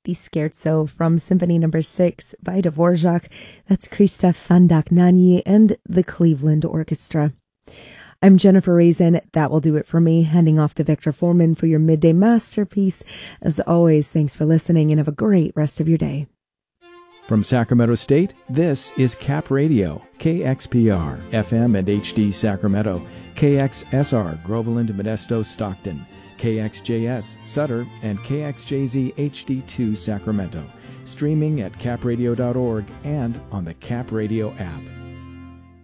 the Scherzo from Symphony No. 6 by Dvorak. That's Krzysztof Fandagnani and the Cleveland Orchestra. I'm Jennifer Raisin. That will do it for me. Handing off to Victor Foreman for your midday masterpiece. As always, thanks for listening and have a great rest of your day. From Sacramento State, this is Cap Radio, KXPR, FM and HD Sacramento, KXSR, Groveland, Modesto, Stockton, KXJS, Sutter, and KXJZ HD2 Sacramento. Streaming at capradio.org and on the Cap Radio app.